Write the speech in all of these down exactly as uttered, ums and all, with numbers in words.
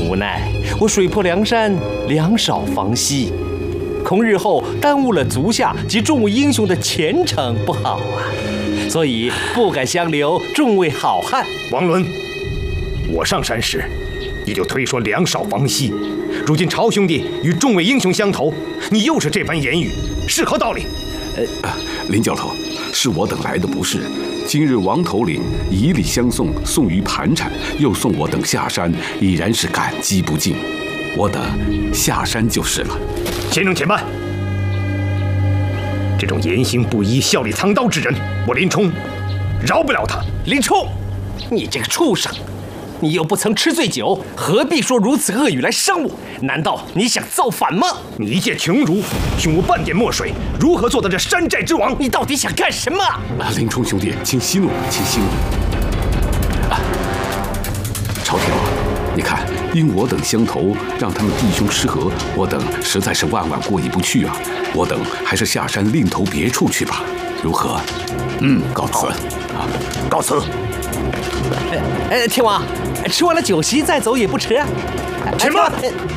无奈，我水泊梁山，粮少防稀，恐日后耽误了足下及众位英雄的前程不好啊，所以不敢相留众位好汉。 王伦，我上山时，你就推说粮少防稀，如今曹兄弟与众位英雄相投，你又是这番言语，是何道理？ 呃，林教头，是我等来的不是。今日王头领以礼相送，送于盘缠，又送我等下山，已然是感激不尽。我等下山就是了。 先生且慢，这种言行不一、笑里藏刀之人，我林冲饶不了他。 林冲，你这个畜生！你又不曾吃醉酒，何必说如此恶语来伤我？难道你想造反吗？ 你一介穷儒，胸无半点墨水，如何做到这山寨之王？ 你到底想干什么？ 啊，林冲兄弟，请息怒，请息怒。啊，朝天王，你看，因我等相投，让他们弟兄失和，我等实在是万万过意不去啊！我等还是下山另投别处去吧，如何？嗯，告辞。啊， 告辞。 哎哎，天王，吃完了酒席再走也不迟啊。 且慢！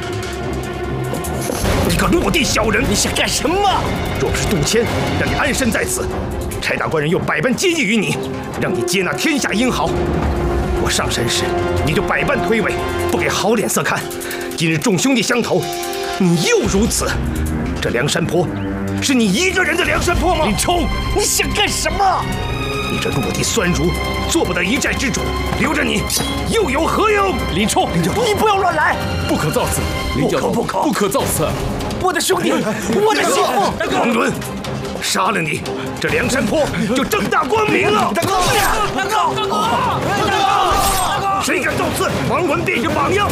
你个落地小人， 你想干什么？ 若不是杜迁让你安身在此，差大官人又百般接济于你，让你接纳天下英豪。我上山时，你就百般推诿，不给好脸色看。今日众兄弟相投，你又如此。这梁山坡，是你一个人的梁山坡吗？ 林冲，你想干什么？ 你这落地酸儒，做不得一寨之主，留着你又有何用？ 林冲，你不要乱来！ 不可造次，林教头， 不可不可造次！ 我的兄弟，我的媳妇， 王伦，杀了你，这梁山坡就正大光明了。 大哥，大哥，大哥，大哥， 谁敢造次，王伦便是榜样。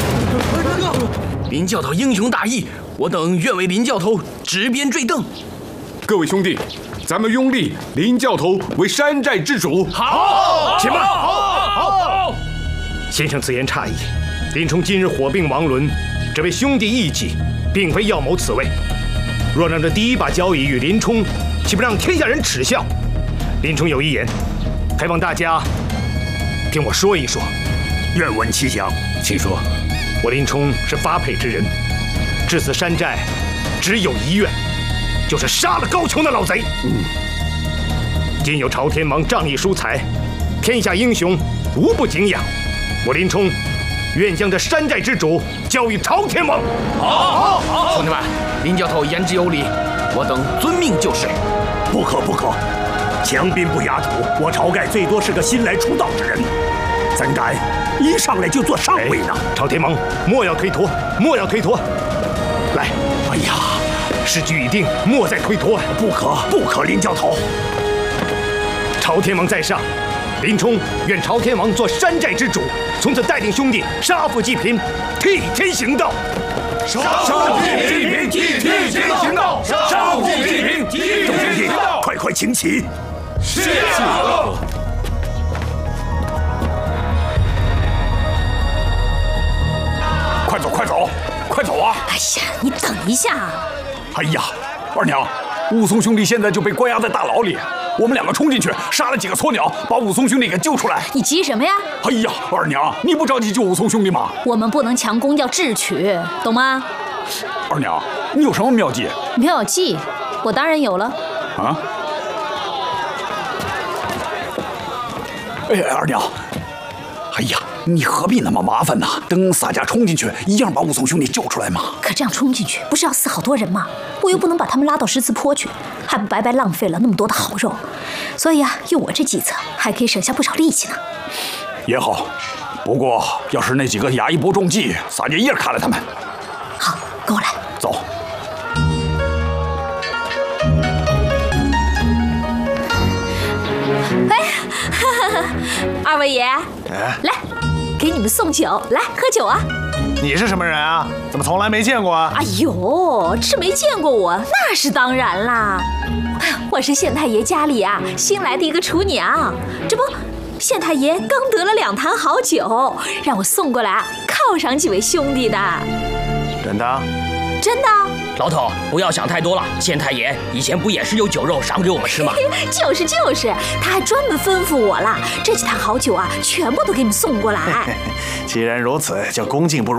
林教头英雄大义，我等愿为林教头执鞭坠镫。 各位兄弟，咱们拥立林教头为山寨之主。 好，且慢。好，先生此言差矣。林冲今日火并王伦，这位兄弟义气，并非要谋此位。若让这第一把交椅与林冲，岂不让天下人耻笑？林冲有一言，还望大家听我说一说。 愿闻其详， 请说。 我林冲是发配之人，至此山寨只有一愿，就是杀了高俅那老贼。嗯，今有朝天王仗义疏财，天下英雄无不敬仰。我林冲愿将这山寨之主交与朝天王。 好，好，兄弟们，林教头言之有理，我等遵命就是。 不可不可，强兵不压土，我晁盖最多是个新来出道之人，怎敢一上来就做上位呢？ 哎、朝天王，莫要推脱，莫要推脱。来， 哎呀， 事局已定，莫再推脱。 不可不可，林教头， 朝天王在上，林冲愿朝天王做山寨之主，从此带领兄弟杀富济贫，替天行道。 杀富济贫，替天行道。杀富济贫，替天行道。 快快请起。 是啊。 快走快走快走啊！ 哎呀，你等一下。 哎呀，二娘，武松兄弟现在就被关押在大牢里，我们两个冲进去，杀了几个撮鸟，把武松兄弟给救出来。 你急什么呀？ 哎呀，二娘，你不着急救武松兄弟吗？ 我们不能强攻，要智取，懂吗？ 二娘，你有什么妙计？ 妙计，我当然有了。 啊？哎呀，二娘，哎呀，你何必那么麻烦呢？等洒家冲进去，一样把武松兄弟救出来嘛。 可这样冲进去，不是要死好多人吗？我又不能把他们拉到十字坡去，还不白白浪费了那么多的好肉。所以啊，用我这计策，还可以省下不少力气呢。 也好，不过要是那几个衙役不中计，洒家一样砍了他们。 好，跟我来。 走。 哎，哈哈，二位爷，哎，来，给你们送酒，来喝酒啊！ 你是什么人啊？怎么从来没见过啊？ 哎呦，这没见过我，那是当然啦。我是县太爷家里啊新来的一个厨娘，这不，县太爷刚得了两坛好酒，让我送过来啊犒赏几位兄弟的。 真的？ 真的。 老头，不要想太多了。县太爷以前不也是有酒肉赏给我们吃吗？ 就是就是，他还专门吩咐我了，这几坛好酒啊，全部都给你们送过来。 既然如此，就恭敬不如